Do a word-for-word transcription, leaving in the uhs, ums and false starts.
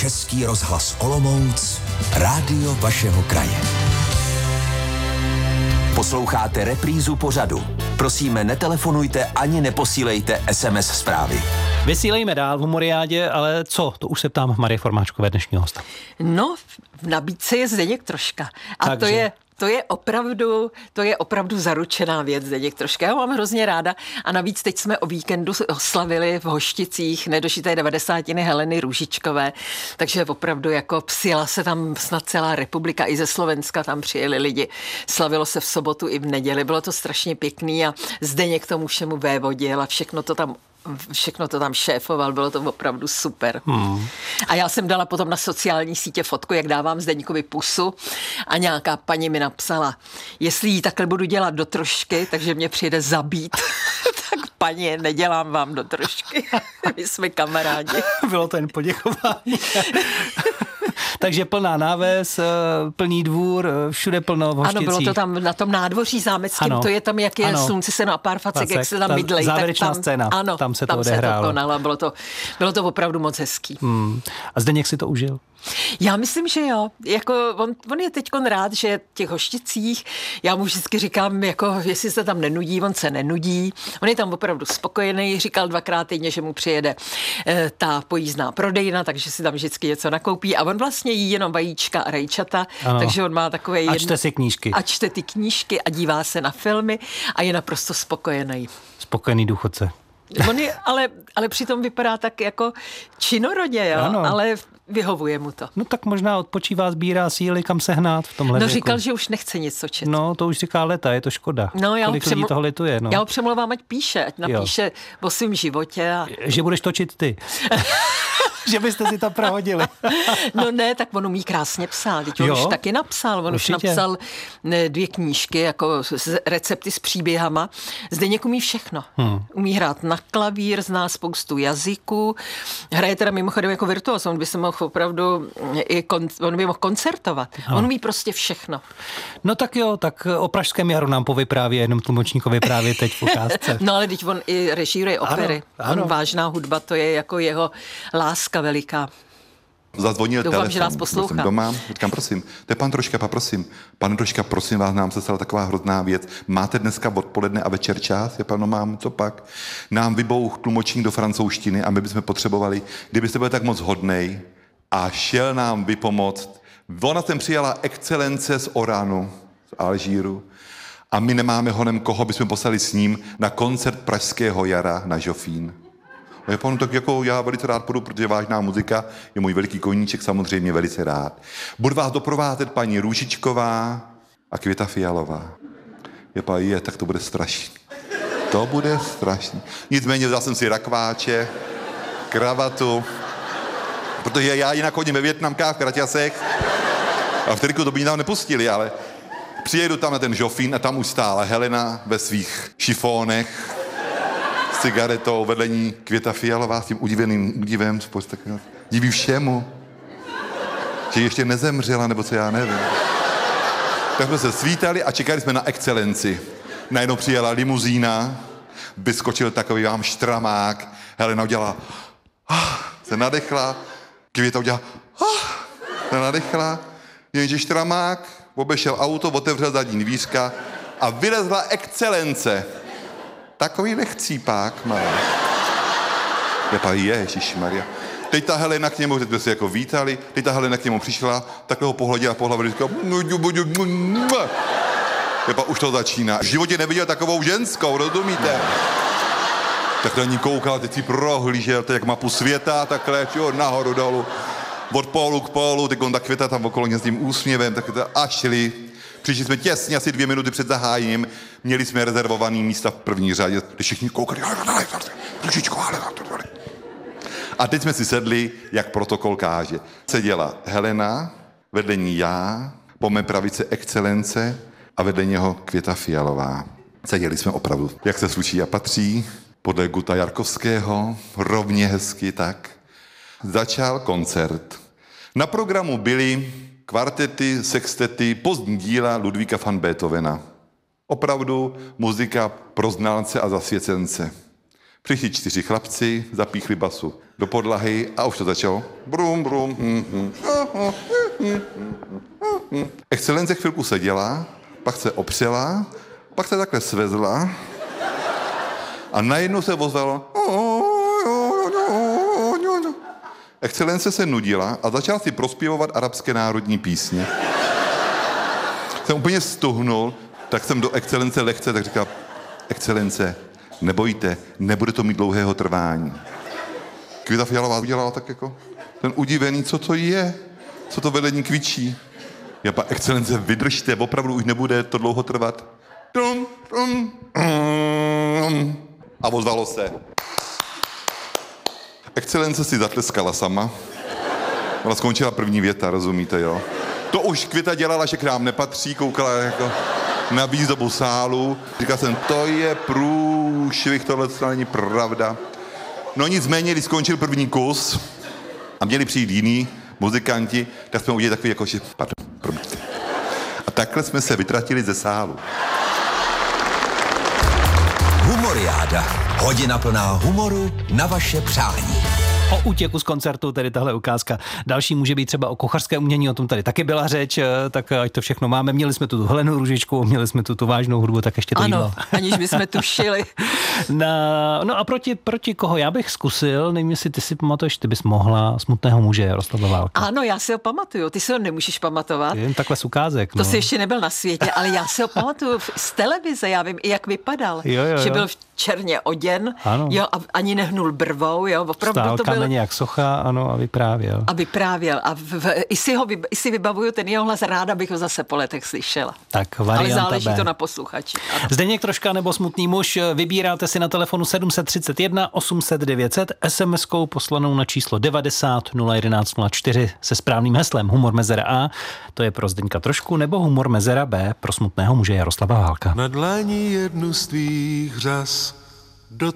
Český rozhlas Olomouc, rádio vašeho kraje. Posloucháte reprízu pořadu. Prosíme, netelefonujte ani neposílejte es em es zprávy. Vysílejme dál v Humoriádě, ale co? To už se ptám Marie Formáčkové, dnešního hosta. No, v nabídce je Zdeněk Troška. A Takže. to je... To je opravdu, to je opravdu zaručená věc, Zdeněk Troška. Já ho mám hrozně ráda a navíc teď jsme o víkendu oslavili v Hošticích nedožité devadesátiny Heleny Růžičkové, takže opravdu jako přijela se tam snad celá republika, i ze Slovenska tam přijeli lidi. Slavilo se v sobotu i v neděli, bylo to strašně pěkný a Zdeněk tomu všemu vévodil a všechno to tam Všechno to tam šéfoval, bylo to opravdu super. Hmm. A já jsem dala potom na sociální sítě fotku, jak dávám Zdeňkovi pusu a nějaká paní mi napsala, jestli jí takhle budu dělat do trošky, takže mě přijede zabít. Tak paní, nedělám vám do trošky. My jsme kamarádi. Bylo to jen poděkování. Takže plná náves, plný dvůr, všude plno v Hošticích. Ano, bylo to tam na tom nádvoří zámeckém, to je tam, jak je ano. Slunce se na pár facek, jak se tam bydlej. Závěrečná tak tam, scéna, ano, tam se tam to odehrálo. Se to konalo, bylo to, bylo to opravdu moc hezký. Hmm. A Zdeněk si to užil? Já myslím, že jo. Jako on, on je teďkon rád, že v těch Hošticích, já mu vždycky říkám, jako, jestli se tam nenudí, on se nenudí. On je tam opravdu spokojený, říkal dvakrát týdně, že mu přijede e, ta pojízdná prodejna, takže si tam vždycky něco nakoupí. A on vlastně jí jenom vajíčka a rajčata, ano. Takže on má takové... A čte si knížky. A čte ty knížky a dívá se na filmy a je naprosto spokojený. Spokojený důchodce. On je, ale, ale přitom vypadá tak jako činorodě, jo? Ano. Ale vyhovuje mu to. No tak možná odpočívá, sbírá síly, kam se hnát v tomhle No věku. říkal, že už nechce nic točit. No to už říká leta, je to škoda. No, já Kolik přeml... lidí toho lituje, no. Já ho přemlouvám, ať píše, ať napíše jo. o svém životě. A... Že budeš točit ty. Že byste si to prohodili. No ne, tak on umí krásně psát. Teď on jo? už taky napsal. On Určitě. už napsal dvě knížky, jako recepty s příběhama. Zdeněk umí všechno. Hmm. Umí hrát na klavír, zná spoustu jazyků. Hraje teda mimochodem jako virtuos. On by se mohl opravdu i kon, on by mohl koncertovat. Ano. On umí prostě všechno. No tak jo, tak o Pražském jaru nám povypráví, jenom tlumočníkovi právě teď v ukázce. No ale teď on i režíruje opery. Ano, ano. On vážná hudba, to je jako jeho láska veliká. Zazvonil Doufám, telefon. že nás poslouchá. Jsem doma, říkám, prosím, to je pan Troška, prosím. Pane Troška, prosím vás, nám se stala taková hrozná věc. Máte dneska odpoledne a večer čas? Je pano, mám, co pak? Nám vybouch tlumočník do francouzštiny a my bychom potřebovali, kdybyste byl tak moc hodnej a šel nám vypomoct. Ona sem přijala excelence z Oranu, z Alžíru a my nemáme honem koho, bychom poslali s ním na koncert Pražského jara na Žofín. A je panu, tak jako já velice rád půjdu, protože vážná muzika je můj veliký koníček, samozřejmě velice rád. Budu vás doprovázet paní Růžičková a Květa Fialová. Je pa, je, tak to bude strašný. To bude strašný. Nicméně vzal jsem si rakváče, kravatu, protože já jinak chodím ve Vietnamkách, v kraťasech a v triku to by nám nepustili, ale přijedu tam na ten Žofín a tam už stála Helena ve svých šifónech, cigaretou, vedle ní Květa Fialová s tím udiveným údivem, diví všemu, že ještě nezemřela, nebo co já nevím. Tak jsme se svítali a čekali jsme na excelenci. Najednou přijela limuzína, vyskočil takový vám štramák, Helena udělala, ah, se nadechla, Květa udělala, ah, se nadechla, jenže štramák obešel auto, otevřel zadní dvířka a vylezla excelence. Takový nechcípák má. Jepa, ježišmarja. Teď ta Helena k němu, teď jsme se jako vítali, teď ta Helena k němu přišla, takhle ho pohladila po hlavě, říkala, jepa, už to začíná. V životě neviděl takovou ženskou, rozumíte? Tak na ní koukal, teď si prohlížel, to jak mapu světa, takhle, jo, nahoru dolů, od pólu k pólu, teď on ta Květa tam okolo mě s tím úsměvem, tak to a šli. Přišli jsme těsně, asi dvě minuty před zahájením, měli jsme rezervovaný místa v první řadě, když všichni koukali, a teď jsme si sedli, jak protokol káže. Seděla Helena, vedle ní já, po mé pravice excelence a vedle něho Květa Fialová. Seděli jsme opravdu, jak se sluší a patří, podle Guta Jarkovského, rovně hezky tak. Začal koncert. Na programu byly kvartety, sextety, pozdní díla Ludvíka van Beethovena. Opravdu muzika pro znalce a zasvěcence. Přišli čtyři chlapci, zapíchli basu do podlahy a už to začalo. Brum, brum. Hm, hm, hm, hm, hm. Excelence chvilku seděla, pak se opřela, pak se takhle svezla a najednou se ozvalo. Excelence se nudila a začala si prospěvovat arabské národní písně. Jsem úplně stuhnul, tak jsem do excelence lehce, tak říkal, excelence, nebojte, nebude to mít dlouhého trvání. Květa Fialová udělala tak jako ten udivený, co to je, co to vedení kvičí. Já pa, excelence, vydržte, opravdu už nebude to dlouho trvat. Dum, dum, um, a ozvalo se. Excelence si zatleskala sama. Ona skončila první věta, rozumíte, jo? To už Květa dělala, že k nám nepatří, koukala jako na výzdobu sálu. Říkal jsem, to je průšvih, tohle to není pravda. No nicméně, když skončil první kus a měli přijít jiní muzikanti, tak jsme udělali takový jako, že pardon, promiňte. A takhle jsme se vytratili ze sálu. Humoriáda. Hodina plná humoru na vaše přání. O útěku z koncertu, tedy tahle ukázka. Další může být třeba o kuchařské umění, o tom tady taky byla řeč, tak ať to všechno máme. Měli jsme tu, tu Helenu Růžičku, měli jsme tu tu vážnou hudbu, tak ještě to ano, jídlo. aniž bychom tušili. Na, no a proti, proti koho? Já bych zkusil, nevím, jestli ty si pamatuješ, ty bys mohla Smutného muže Jaroslava Válka. Ano, já si ho pamatuju, ty si ho nemůžeš pamatovat. Jen takhle z ukázek. To No. jsi ještě nebyl na světě, ale já si ho pamatuju z televize, já vím i jak vypadal. Jo, jo, jo. Že byl v černě oděn, Ano. jo, a ani nehnul brvou, jo, opravdu Stál to byl. kameně jak socha, ano, a vyprávěl. A vyprávěl. A v, v, i, si ho, i si vybavuju ten jeho hlas, ráda bych ho zase po letech slyšela. Tak Ale varianta záleží B. to na posluchači. Ano. Zdeněk Troška nebo Smutný muž, vybíráte si na telefonu sedm set třicet jedna osm set devět set, es em eskou poslanou na číslo devadesát nula jedenáct nula čtyři se správným heslem Humor mezera A, to je pro Zdeňka Trošku, nebo Humor mezera B pro Smutného muže Jaroslava Válka. Na dlani jednu z tvých řas